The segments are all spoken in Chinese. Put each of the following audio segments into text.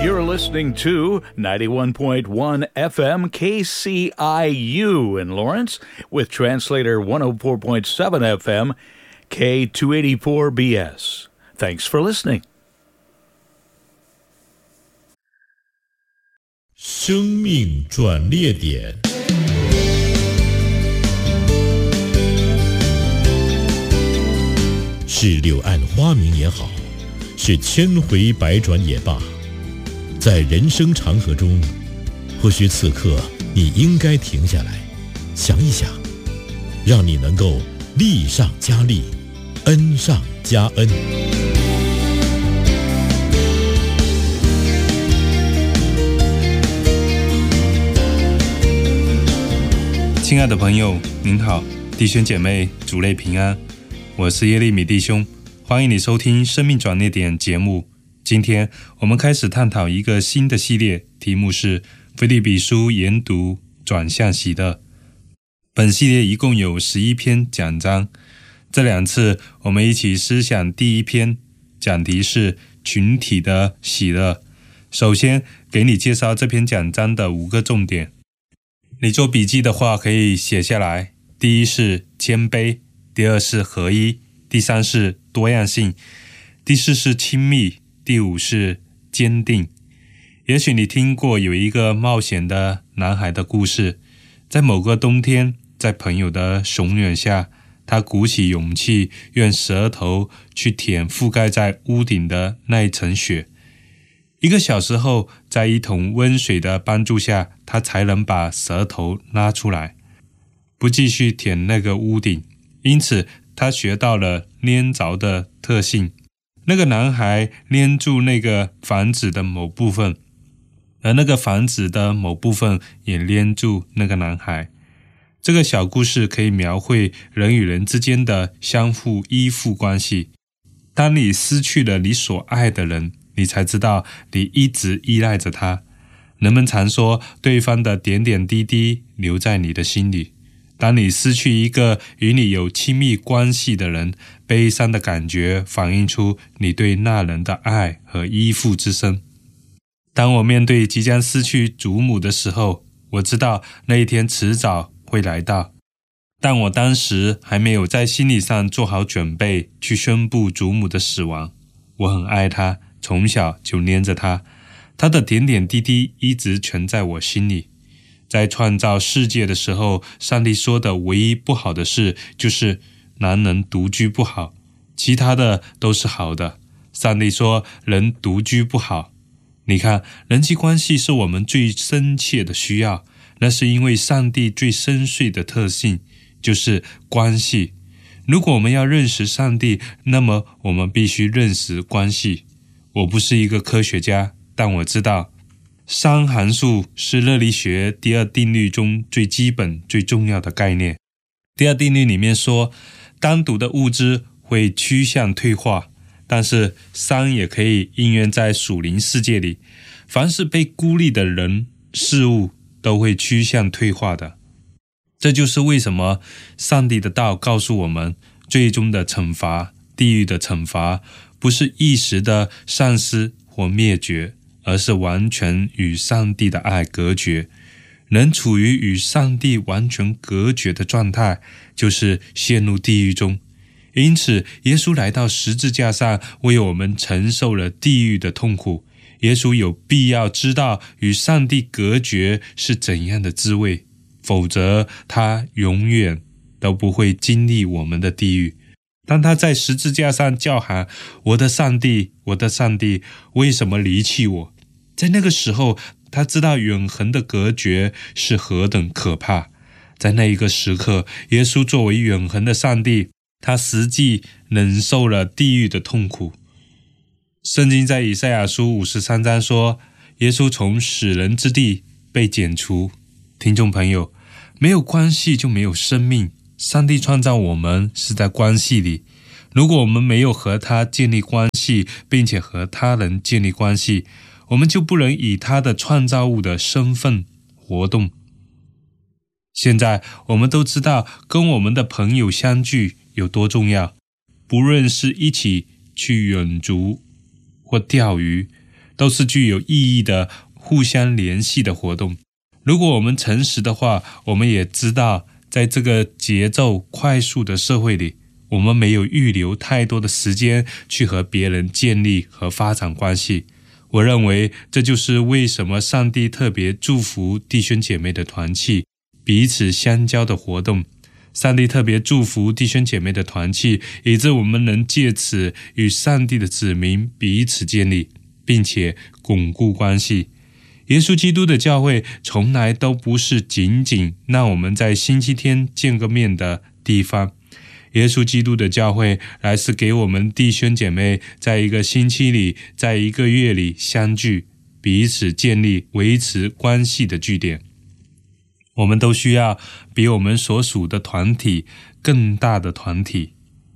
You're listening to 91.1 FM KCIU in Lawrence with translator 104.7 FM K284BS. Thanks for listening. 生命转捩点，是柳暗花明也好，是千回百转也罢，在人生长河中，或许此刻你应该停下来，想一想，让你能够利上加利，恩上加恩。 亲爱的朋友，您好，弟兄姐妹，主内平安，我是耶利米弟兄，欢迎你收听生命转捩点节目。今天我们开始探讨一个新的系列，题目是腓立比书研读转向喜乐。本系列一共有11篇讲章，这2次我们一起思想第一篇，讲题是群体的喜乐。首先给你介绍这篇讲章的5个重点，你做笔记的话可以写下来。第一是谦卑，第二是合一，第三是多样性，第四是亲密，第5是坚定。也许你听过有一个冒险的男孩的故事，在某个冬天，在朋友的怂恿下，他鼓起勇气，用舌头去舔覆盖在屋顶的那一层雪。1个小时后，在一桶温水的帮助下，他才能把舌头拉出来，不继续舔那个屋顶。因此他学到了粘着的特性。那个男孩粘住那个房子的某部分，而那个房子的某部分也粘住那个男孩。这个小故事可以描绘人与人之间的相互依附关系。当你失去了你所爱的人，你才知道你一直依赖着他。人们常说，对方的点点滴滴留在你的心里。当你失去一个与你有亲密关系的人，悲伤的感觉反映出你对那人的爱和依附之深。当我面对即将失去祖母的时候，我知道那一天迟早会来到，但我当时还没有在心理上做好准备去宣布祖母的死亡。我很爱她，从小就黏着她，她的点点滴滴一直存在我心里。在创造世界的时候，上帝说的唯一不好的事就是男人独居不好，其他的都是好的。上帝说人独居不好。你看，人际关系是我们最深切的需要，那是因为上帝最深邃的特性就是关系。如果我们要认识上帝，那么我们必须认识关系。我不是一个科学家，但我知道熵函数是热力学第2定律中最基本最重要的概念。第2定律里面说，单独的物质会趋向退化，但是熵也可以应用在属灵世界里。凡是被孤立的人事物都会趋向退化的。这就是为什么上帝的道告诉我们，最终的惩罚，地狱的惩罚，不是一时的丧失或灭绝，而是完全与上帝的爱隔绝。人处于与上帝完全隔绝的状态，就是陷入地狱中。因此耶稣来到十字架上，为我们承受了地狱的痛苦。耶稣有必要知道与上帝隔绝是怎样的滋味，否则他永远都不会经历我们的地狱。当他在十字架上叫喊，我的上帝，我的上帝，为什么离弃我？在那个时候，他知道永恒的隔绝是何等可怕。在那一个时刻，耶稣作为永恒的上帝，他实际忍受了地狱的痛苦。圣经在以赛亚书53章说，耶稣从死人之地被剪除。听众朋友，没有关系就没有生命。上帝创造我们是在关系里，如果我们没有和他建立关系，并且和他人建立关系，我们就不能以他的创造物的身份活动。现在我们都知道跟我们的朋友相聚有多重要，不论是一起去远足或钓鱼， 都是具有意义的互相联系的活动。如果我们诚实的话，我们也知道在这个节奏快速的社会里，我们没有预留太多的时间去和别人建立和发展关系。我认为这就是为什么上帝特别祝福弟兄姐妹的团契，彼此相交的活动。上帝特别祝福弟兄姐妹的团契，以致我们能借此与上帝的子民彼此建立，并且巩固关系。耶稣基督的教会从来都不是仅仅让我们在星期天见个面的地方。耶稣基督的教会乃是给我们弟兄姐妹在一个星期里，在一个月里相聚，彼此建立维持关系的据点。我们都需要比我们所属的团体更大的团体，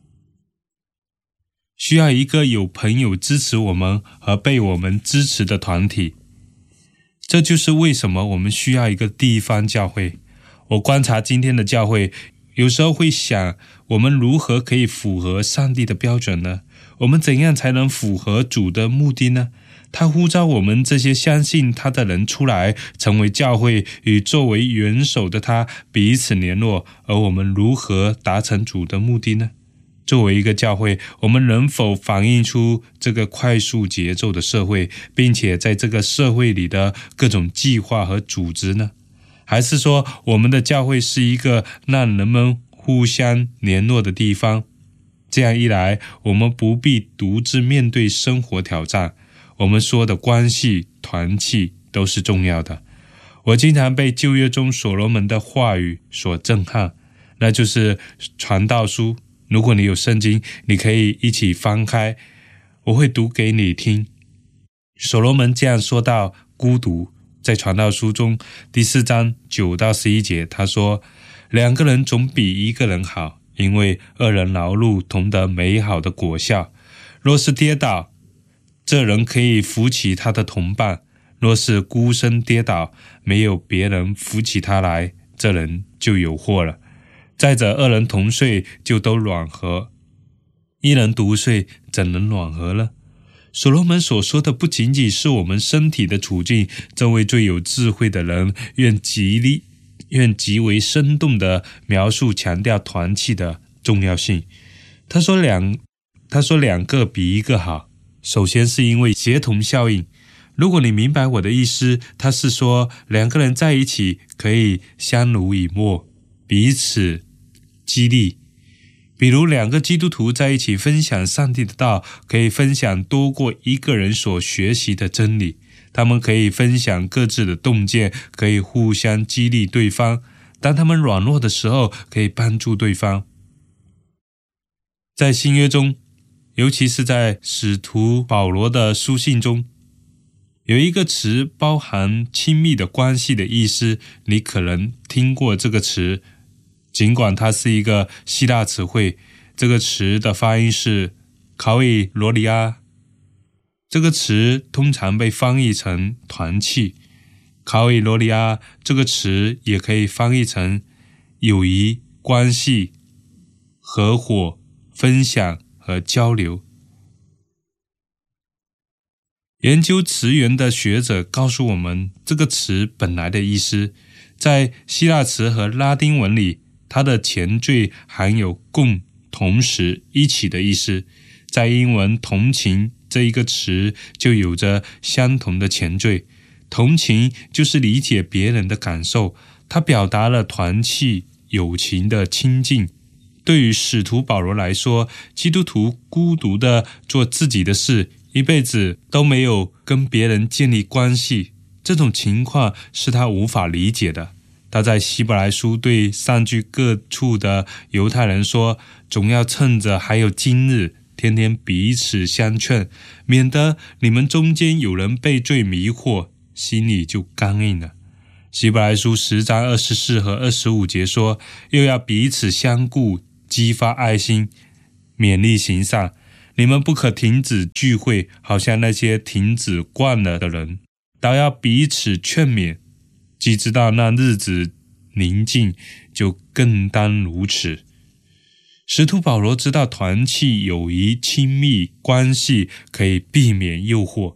需要一个有朋友支持我们和被我们支持的团体。这就是为什么我们需要一个地方教会。我观察今天的教会，有时候会想，我们如何可以符合上帝的标准呢？我们怎样才能符合主的目的呢？他呼召我们这些相信他的人出来，成为教会，与作为元首的他彼此联络，而我们如何达成主的目的呢？作为一个教会，我们能否反映出这个快速节奏的社会，并且在这个社会里的各种计划和组织呢？还是说我们的教会是一个让人们互相联络的地方？这样一来，我们不必独自面对生活挑战。我们说的关系、团契都是重要的。我经常被旧约中所罗门的话语所震撼，那就是传道书。如果你有圣经，你可以一起翻开，我会读给你听。所罗门这样说到孤独，在传道书中第4章9到11节，他说，2个人总比1个人好，因为2人劳碌同得美好的果效。若是跌倒，这人可以扶起他的同伴；若是孤身跌倒，没有别人扶起他来，这人就有祸了。再者，2人同睡，就都软和；1人独睡，怎能软和呢？所罗门所说的不仅仅是我们身体的处境，这位最有智慧的人愿极为生动地描述强调团契的重要性。他说两个比1个好。首先是因为协同效应。如果你明白我的意思，他是说2个人在一起可以相濡以沫，彼此激励。比如2个基督徒在一起分享上帝的道，可以分享多过1个人所学习的真理。他们可以分享各自的洞见，可以互相激励对方。当他们软弱的时候，可以帮助对方。在新约中，尤其是在使徒保罗的书信中，有一个词包含亲密的关系的意思，你可能听过这个词，尽管它是一个希腊词汇。这个词的发音是考伊罗里亚，这个词通常被翻译成团契。考伊罗里亚这个词也可以翻译成友谊、关系、合伙、分享和交流。研究词源的学者告诉我们，这个词本来的意思，在希腊词和拉丁文里，它的前缀含有共、同时、一起的意思。在英文同情这一个词就有着相同的前缀。同情就是理解别人的感受，它表达了团契、友情的亲近。对于使徒保罗来说，基督徒孤独地做自己的事，一辈子都没有跟别人建立关系，这种情况是他无法理解的。他在希伯来书对散居各处的犹太人说，总要趁着还有今日，天天彼此相劝，免得你们中间有人被罪迷惑，心里就刚硬了。希伯来书10章24和25节说，又要彼此相顾，激发爱心，勉励行善。你们不可停止聚会，好像那些停止惯了的人，倒要彼此劝勉，既知道那日子临近，就更当如此。使徒保罗知道团契、友谊、亲密关系可以避免诱惑，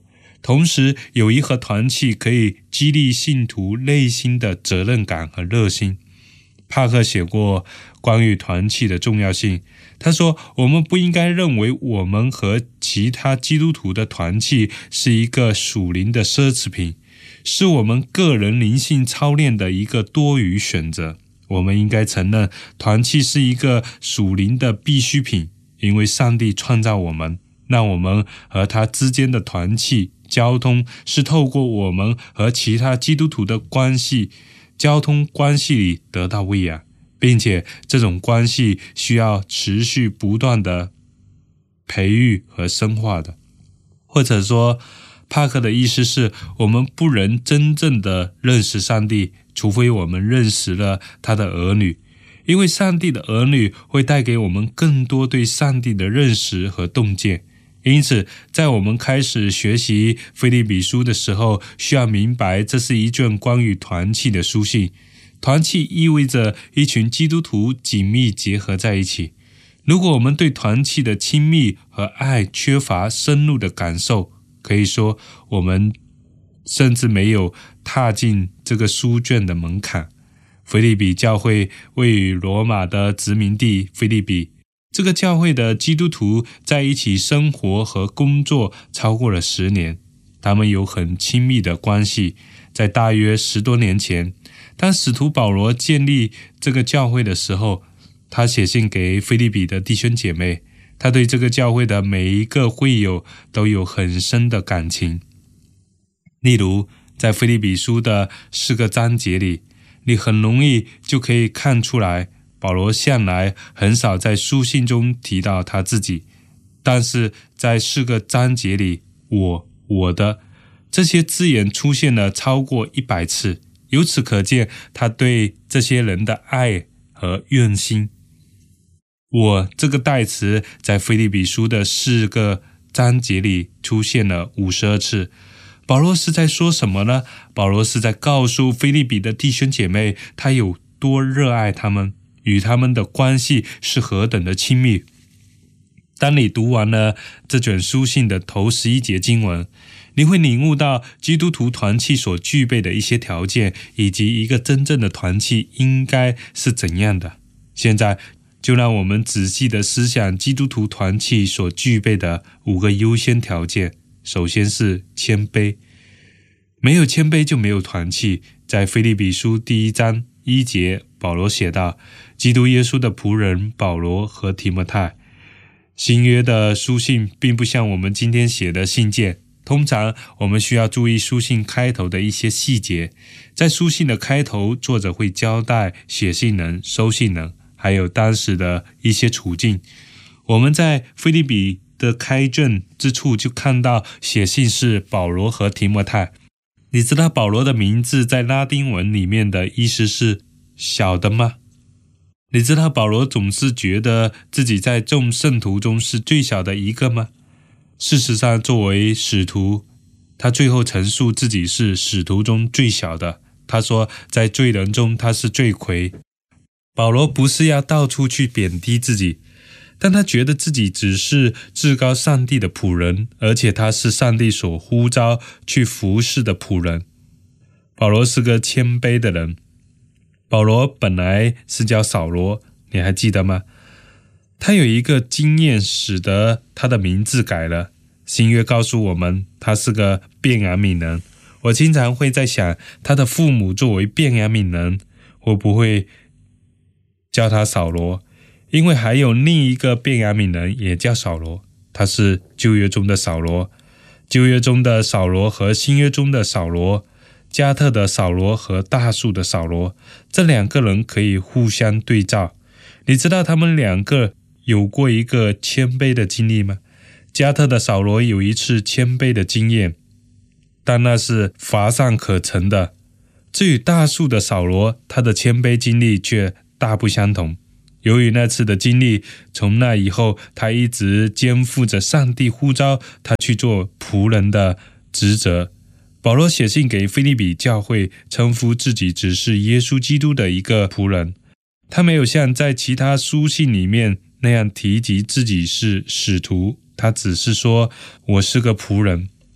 同时友谊和团契可以激励信徒内心的责任感和热心。帕克写过关于团契的重要性，他说，我们不应该认为我们和其他基督徒的团契是一个属灵的奢侈品，是我们个人灵性操练的一个多余选择。我们应该承认团契是一个属灵的必需品，因为上帝创造我们，让我们和他之间的团契交通是透过我们和其他基督徒的交通关系里得到喂养，并且这种关系需要持续不断的培育和深化的。或者说，帕克的意思是，我们不能真正的认识上帝，除非我们认识了他的儿女，因为上帝的儿女会带给我们更多对上帝的认识和洞见。因此，在我们开始学习腓立比书的时候，需要明白这是一卷关于团契的书信。团契意味着一群基督徒紧密结合在一起。如果我们对团契的亲密和爱缺乏深入的感受，可以说我们甚至没有踏进这个书卷的门槛。腓立比教会位于罗马的殖民地腓立比，这个教会的基督徒在一起生活和工作超过了10年，他们有很亲密的关系。在大约10多年前，当使徒保罗建立这个教会的时候，他写信给腓立比的弟兄姐妹，他对这个教会的每一个会友都有很深的感情。例如，在腓立比书的4个章节里，你很容易就可以看出来，保罗向来很少在书信中提到他自己，但是在4个章节里，我的这些字眼出现了超过100次，由此可见他对这些人的爱和用心。我这个代词在腓立比书的4个章节里出现了52次。保罗是在说什么呢？保罗是在告诉腓立比的弟兄姐妹，他有多热爱他们，与他们的关系是何等的亲密。当你读完了这卷书信的头11节经文，你会领悟到基督徒团契所具备的一些条件，以及一个真正的团契应该是怎样的。现在就让我们仔细的思想基督徒团契所具备的5个优先条件。首先是谦卑，没有谦卑就没有团契。在腓立比书第1章1节，保罗写道：基督耶稣的仆人保罗和提摩太。新约的书信并不像我们今天写的信件，通常我们需要注意书信开头的一些细节。在书信的开头，作者会交代写信人、收信人还有当时的一些处境。我们在腓立比的开卷之处就看到写信是保罗和提摩太。你知道保罗的名字在拉丁文里面的意思是小的吗？你知道保罗总是觉得自己在众圣徒中是最小的一个吗？事实上，作为使徒，他最后陈述自己是使徒中最小的。他说，在罪人中他是罪魁。保罗不是要到处去贬低自己，但他觉得自己只是至高上帝的仆人，而且他是上帝所呼召去服侍的仆人。保罗是个谦卑的人。保罗本来是叫扫罗，你还记得吗？他有一个经验使得他的名字改了。新约告诉我们他是个便雅悯人。我经常会在想，他的父母作为便雅悯人，会不会叫他扫罗？因为还有另一个便雅悯人也叫扫罗，他是旧约中的扫罗。旧约中的扫罗和新约中的扫罗，加特的扫罗和大数的扫罗，这2个人可以互相对照。你知道他们2个有过一个谦卑的经历吗？加特的扫罗有一次谦卑的经验，但那是乏善可陈的。至于大数的扫罗，他的谦卑经历却大不相同。由于那次的经历，从那以后他一直肩负着上帝呼召他去做仆人的职责。保罗写信给腓立比教会，称呼自己只是耶稣基督的一个仆人。他没有像在其他书信里面那样提及自己是使徒，他只是说我是个仆人，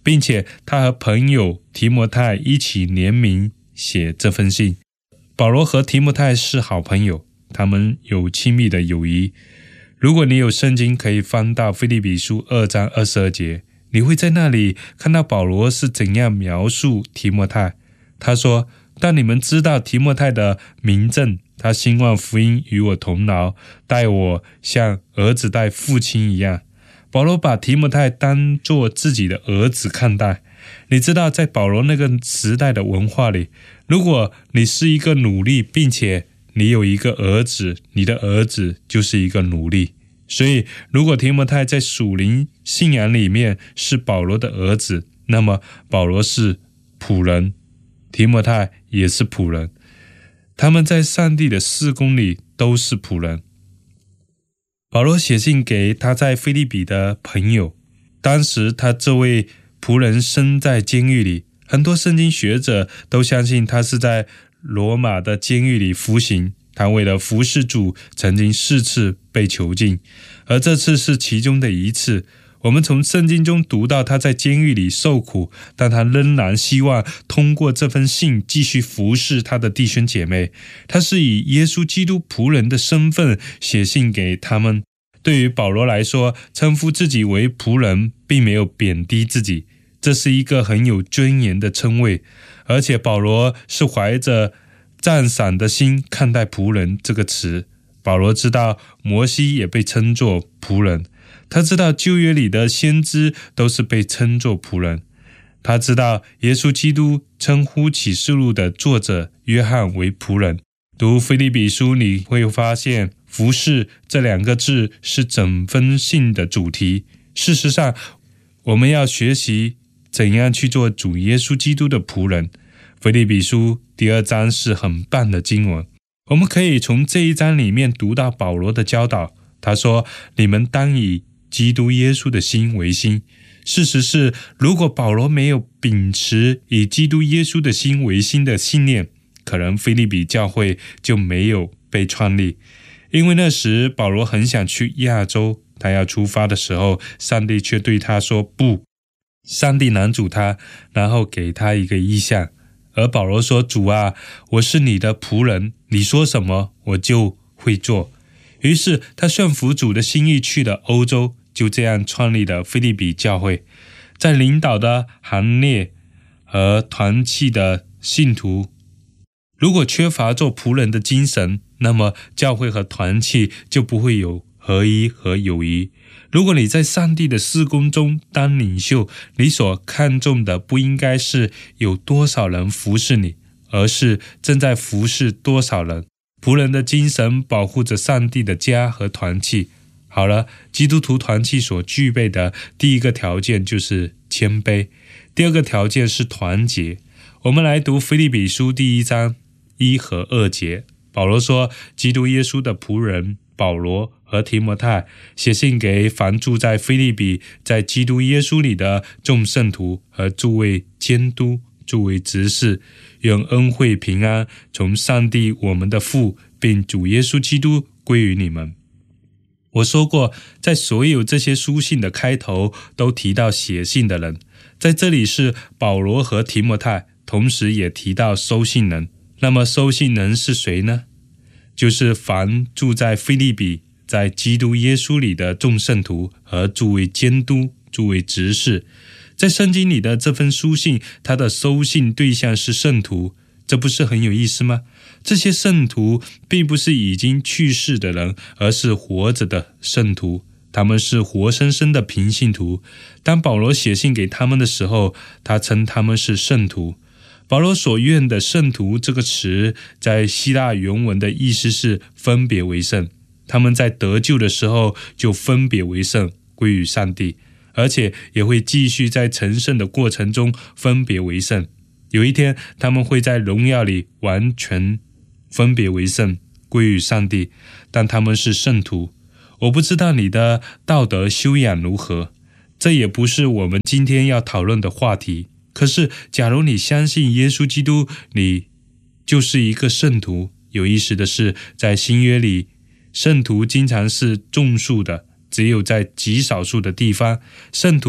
并且他和朋友提摩太一起联名写这封信。保罗和提摩太是好朋友，他们有亲密的友谊。如果你有圣经，可以翻到腓立比书2章22节，你会在那里看到保罗是怎样描述提摩太。他说，但你们知道提摩太的明证，他兴旺福音与我同劳，待我像儿子待父亲一样。保罗把提摩太当作自己的儿子看待。你知道，在保罗那个时代的文化里，如果你是一个奴隶，并且你有一个儿子，你的儿子就是一个奴隶。所以如果提摩太在属灵信仰里面是保罗的儿子，那么保罗是仆人，提摩太也是仆人，他们在上帝的事工里都是仆人。保罗写信给他在腓立比的朋友，当时他这位仆人身在监狱里，很多圣经学者都相信他是在罗马的监狱里服刑。他为了服侍主，曾经4次被囚禁，而这次是其中的一次。我们从圣经中读到他在监狱里受苦，但他仍然希望通过这封信继续服侍他的弟兄姐妹。他是以耶稣基督仆人的身份写信给他们。对于保罗来说，称呼自己为仆人并没有贬低自己，这是一个很有尊严的称谓。而且保罗是怀着赞赏的心看待仆人这个词。保罗知道摩西也被称作仆人，他知道旧约里的先知都是被称作仆人，他知道耶稣基督称呼启示录的作者约翰为仆人。读腓立比书你会发现服侍这2个字是整封信的主题。事实上，我们要学习怎样去做主耶稣基督的仆人。腓立比书第2章是很棒的经文，我们可以从这一章里面读到保罗的教导。他说，你们当以基督耶稣的心为心。事实是，如果保罗没有秉持以基督耶稣的心为心的信念，可能腓立比教会就没有被创立。因为那时保罗很想去亚洲，他要出发的时候，上帝却对他说不。上帝拦阻他，然后给他一个异象。而保罗说，主啊，我是你的仆人，你说什么我就会做。于是他顺服主的心意去了欧洲，就这样创立了腓立比教会。在领导的行列和团契的信徒，如果缺乏做仆人的精神，那么教会和团契就不会有合一和友谊。如果你在上帝的事工中当领袖，你所看重的不应该是有多少人服侍你，而是正在服侍多少人。仆人的精神保护着上帝的家和团契。好了，基督徒团契所具备的第一个条件就是谦卑，第二个条件是团结。我们来读腓立比书第1章1和2节。保罗说，基督耶稣的仆人保罗和提摩太写信给凡住在腓立比，在基督耶稣里的众圣徒和诸位监督、诸位执事，愿恩惠平安从上帝我们的父并主耶稣基督归于你们。我说过，在所有这些书信的开头都提到写信的人，在这里是保罗和提摩太，同时也提到收信人。那么收信人是谁呢？就是凡住在腓立比，在基督耶稣里的众圣徒和诸位监督、诸位执事。在圣经里的这份书信，它的收信对象是圣徒，这不是很有意思吗？这些圣徒并不是已经去世的人，而是活着的圣徒，他们是活生生的平信徒。当保罗写信给他们的时候，他称他们是圣徒。保罗所愿的圣徒这个词，在希腊原文的意思是分别为圣，他们在得救的时候就分别为圣，归于上帝，而且也会继续在成圣的过程中分别为圣。有一天他们会在荣耀里完全分别为圣，归于上帝，但他们是圣徒。我不知道你的道德修养如何，这也不是我们今天要讨论的话题。可是假如你相信耶稣基督，你就是一个圣徒。有意思的是，在新约里，圣徒经常是众数的，只有在极少数的地方，圣徒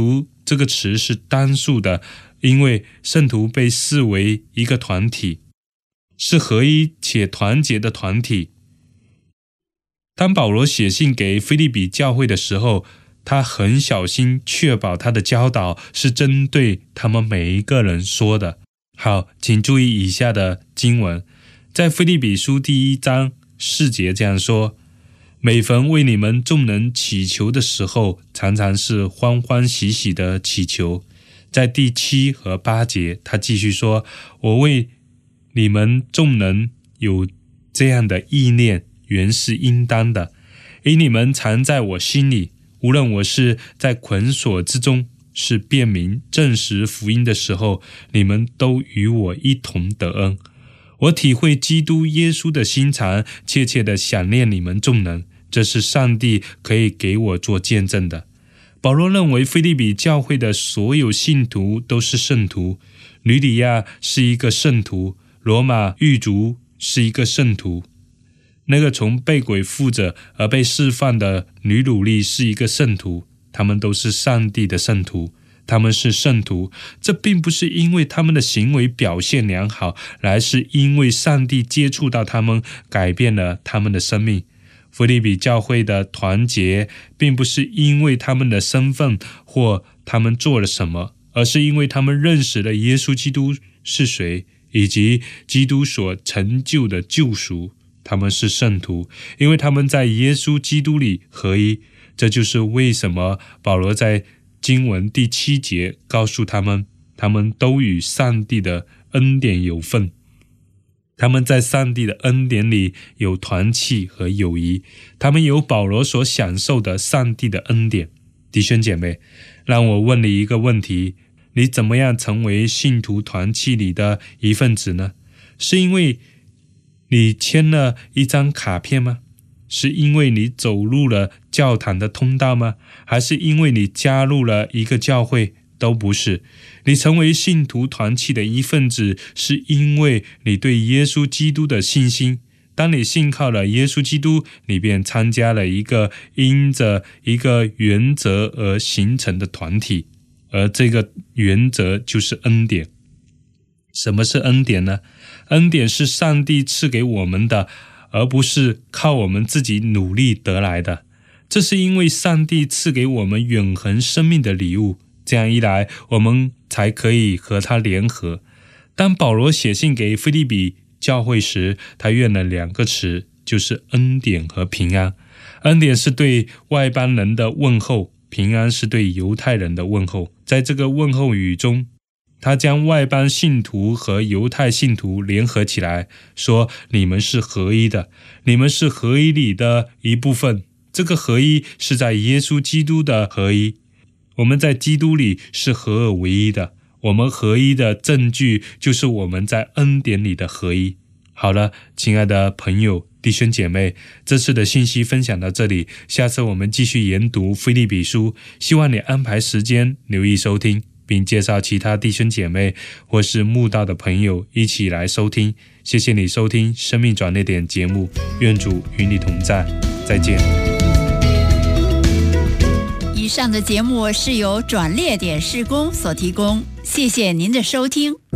这个词是单数的，因为圣徒被视为一个团体，是合一且团结的团体。当保罗写信给腓立比教会的时候，他很小心确保他的教导是针对他们每一个人说的。好，请注意以下的经文，在腓立比书第1章4节这样说：每逢为你们众人祈求的时候，常常是欢欢喜喜的祈求。在第7和8节，他继续说：我为你们众人有这样的意念，原是应当的，因你们常在我心里，无论我是在捆锁之中，是辨明证实福音的时候，你们都与我一同得恩。我体会基督耶稣的心肠，切切地想念你们众人，这是上帝可以给我做见证的。保罗认为腓立比教会的所有信徒都是圣徒，吕底亚是一个圣徒，罗马狱卒是一个圣徒，那个从被鬼附着而被释放的女奴隶是一个圣徒，他们都是上帝的圣徒。他们是圣徒，这并不是因为他们的行为表现良好，而是因为上帝接触到他们，改变了他们的生命。腓立比教会的团结并不是因为他们的身份或他们做了什么，而是因为他们认识了耶稣基督是谁，以及基督所成就的救赎。他们是圣徒，因为他们在耶稣基督里合一。这就是为什么保罗在经文第7节告诉他们，他们都与上帝的恩典有份。他们在上帝的恩典里有团契和友谊，他们有保罗所享受的上帝的恩典。弟兄姐妹，让我问你一个问题，你怎么样成为信徒团契里的一份子呢？是因为你签了一张卡片吗？是因为你走入了教堂的通道吗？还是因为你加入了一个教会？都不是。你成为信徒团契的一份子，是因为你对耶稣基督的信心。当你信靠了耶稣基督，你便参加了一个因着一个原则而形成的团体，而这个原则就是恩典。什么是恩典呢？恩典是上帝赐给我们的，而不是靠我们自己努力得来的。这是因为上帝赐给我们永恒生命的礼物，这样一来，我们才可以和他联合。当保罗写信给腓立比教会时，他用了2个词，就是恩典和平安。恩典是对外邦人的问候，平安是对犹太人的问候。在这个问候语中，他将外邦信徒和犹太信徒联合起来，说你们是合一的，你们是合一里的一部分。这个合一是在耶稣基督的合一，我们在基督里是合而为一的。我们合一的证据就是我们在恩典里的合一。好了，亲爱的朋友弟兄姐妹，这次的信息分享到这里，下次我们继续研读腓立比书，希望你安排时间留意收听，并介绍其他弟兄姐妹或是慕道的朋友一起来收听。谢谢你收听生命转捩点节目，愿主与你同在，再见。 以上的节目是由转捩点事工所提供，谢谢您的收听。